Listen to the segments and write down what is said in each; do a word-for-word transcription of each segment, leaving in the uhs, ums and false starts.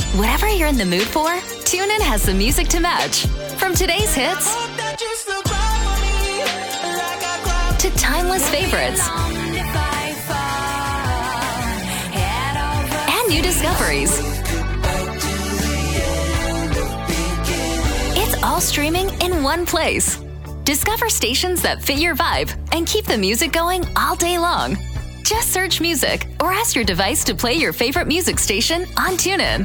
Whatever you're in the mood for, TuneIn has the music to match. From today's hits to timeless favorites and new discoveries. It's all streaming in one place. Discover stations that fit your vibe and keep the music going all day long. Just search music or ask your device to play your favorite music station on TuneIn.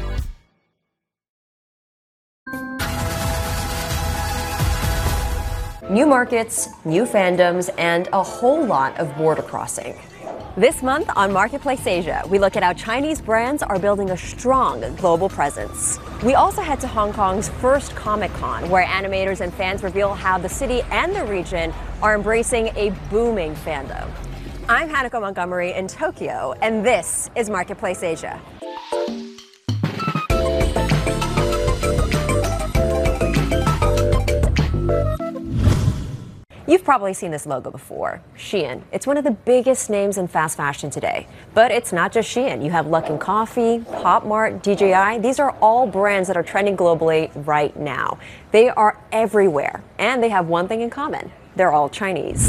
New markets, new fandoms, and a whole lot of border crossing. This month on Marketplace Asia, we look at how Chinese brands are building a strong global presence. We also head to Hong Kong's first Comic-Con, where animators and fans reveal how the city and the region are embracing a booming fandom. I'm Hanako Montgomery in Tokyo, and this is Marketplace Asia. You've probably seen this logo before, Shein. It's one of the biggest names in fast fashion today. But it's not just Shein. You have Luckin Coffee, Pop Mart, D J I. These are all brands that are trending globally right now. They are everywhere, and they have one thing in common. They're all Chinese.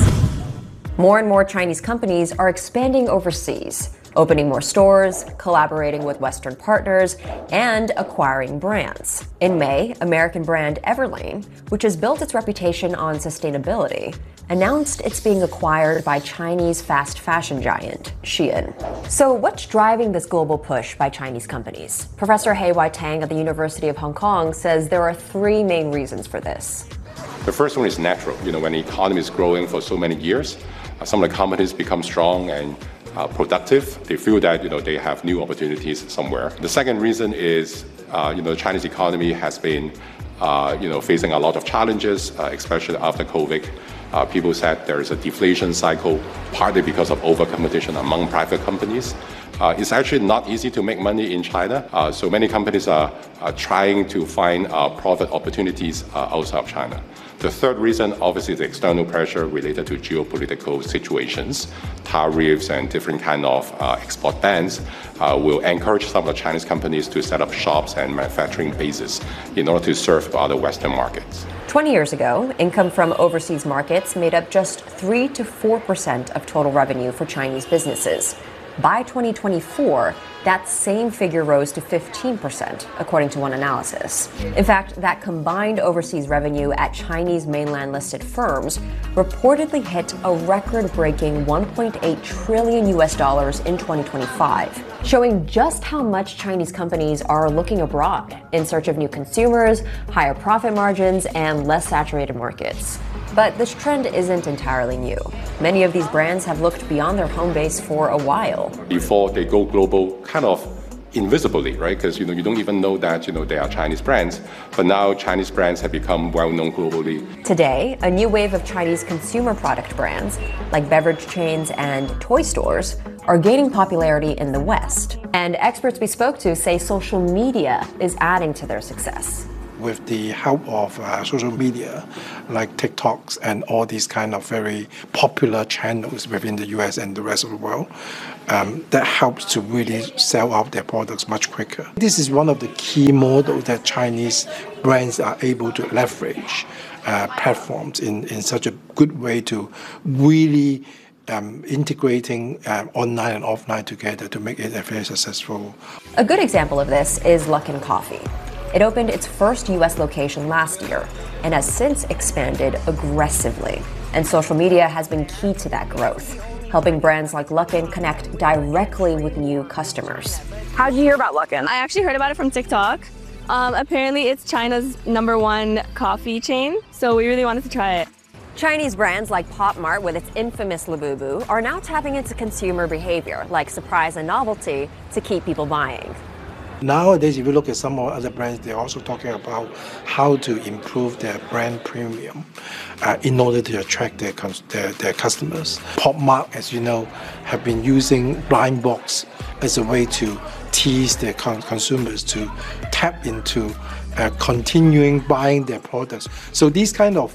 More and more Chinese companies are expanding overseas, opening more stores, collaborating with Western partners, and acquiring brands. In May, American brand Everlane, which has built its reputation on sustainability, announced it's being acquired by Chinese fast fashion giant Shein. So what's driving this global push by Chinese companies? Professor Hei-Wai Tang at the University of Hong Kong says there are three main reasons for this. The first one is natural. You know, when the economy is growing for so many years, uh, some of the companies become strong and Uh, productive. They feel that you know they have new opportunities somewhere. The second reason is uh, you know the Chinese economy has been uh, you know facing a lot of challenges, uh, especially after COVID. Uh, people said there is a deflation cycle, partly because of over-competition among private companies. Uh, it's actually not easy to make money in China, uh, so many companies are, are trying to find uh, profit opportunities uh, outside of China. The third reason, obviously, is the external pressure related to geopolitical situations. Tariffs and different kind of uh, export bans uh, will encourage some of the Chinese companies to set up shops and manufacturing bases in order to serve other Western markets. twenty years ago, income from overseas markets made up just three to four percent of total revenue for Chinese businesses. By twenty twenty-four, that same figure rose to fifteen percent, according to one analysis. In fact, that combined overseas revenue at Chinese mainland-listed firms reportedly hit a record-breaking one point eight trillion U S dollars in twenty twenty-five, showing just how much Chinese companies are looking abroad in search of new consumers, higher profit margins, and less saturated markets. But this trend isn't entirely new. Many of these brands have looked beyond their home base for a while. Before they go global, kind of invisibly, right? Because you know you don't even know that you know they are Chinese brands. But now Chinese brands have become well known globally. Today, a new wave of Chinese consumer product brands, like beverage chains and toy stores, are gaining popularity in the West. And experts we spoke to say social media is adding to their success. With the help of uh, social media like TikToks and all these kind of very popular channels within the U S and the rest of the world, um, that helps to really sell out their products much quicker. This is one of the key models that Chinese brands are able to leverage uh, platforms in, in such a good way to really Um, integrating um, online and offline together to make it a very successful. A good example of this is Luckin Coffee. It opened its first U S location last year and has since expanded aggressively. And social media has been key to that growth, helping brands like Luckin connect directly with new customers. How did you hear about Luckin? I actually heard about it from TikTok. Um, apparently it's China's number one coffee chain, so we really wanted to try it. Chinese brands like Pop Mart, with its infamous Labubu, are now tapping into consumer behavior, like surprise and novelty, to keep people buying. Nowadays, if you look at some of other brands, they're also talking about how to improve their brand premium uh, in order to attract their, their, their customers. Pop Mart, as you know, have been using blind box as a way to tease their con consumers to tap into uh, continuing buying their products. So these kind of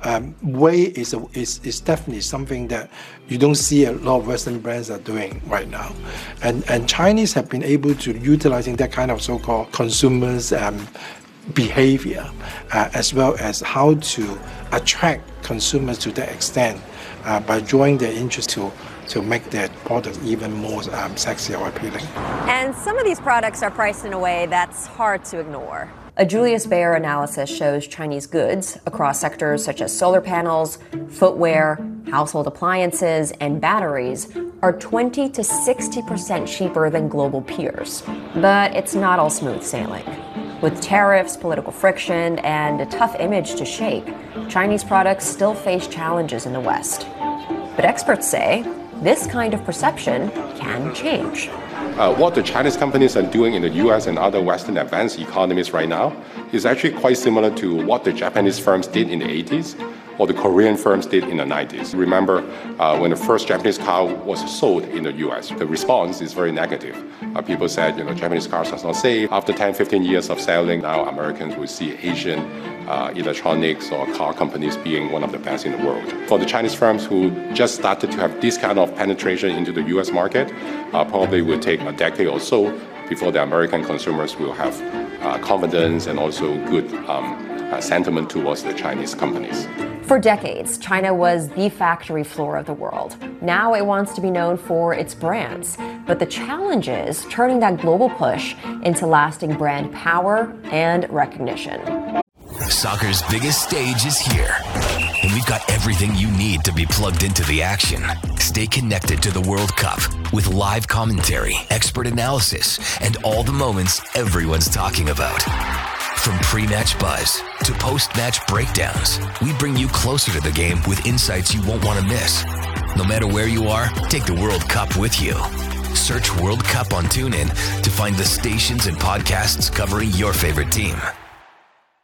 um, way is, a, is is definitely something that you don't see a lot of Western brands are doing right now. And, and Chinese have been able to utilizing that kind of so-called consumers um, behavior, uh, as well as how to attract consumers to that extent uh, by drawing their interest to to make their products even more um, sexy or appealing. And some of these products are priced in a way that's hard to ignore. A Julius Baer analysis shows Chinese goods across sectors such as solar panels, footwear, household appliances, and batteries are twenty to sixty percent cheaper than global peers. But it's not all smooth sailing. With tariffs, political friction, and a tough image to shake, Chinese products still face challenges in the West. But experts say this kind of perception can change. Uh, what the Chinese companies are doing in the U S and other Western advanced economies right now is actually quite similar to what the Japanese firms did in the eighties or the Korean firms did in the nineties. Remember, uh, when the first Japanese car was sold in the U S, the response is very negative. Uh, people said, you know, Japanese cars are not safe. After ten, fifteen years of selling, now Americans will see Asian uh, electronics or car companies being one of the best in the world. For the Chinese firms who just started to have this kind of penetration into the U S market, uh, probably will take a decade or so before the American consumers will have uh, confidence and also good um, uh, sentiment towards the Chinese companies. For decades, China was the factory floor of the world. Now it wants to be known for its brands. But the challenge is turning that global push into lasting brand power and recognition. Soccer's biggest stage is here, and we've got everything you need to be plugged into the action. Stay connected to the World Cup with live commentary, expert analysis, and all the moments everyone's talking about. From pre-match buzz to post-match breakdowns, we bring you closer to the game with insights you won't want to miss. No matter where you are, take the World Cup with you. Search World Cup on TuneIn to find the stations and podcasts covering your favorite team.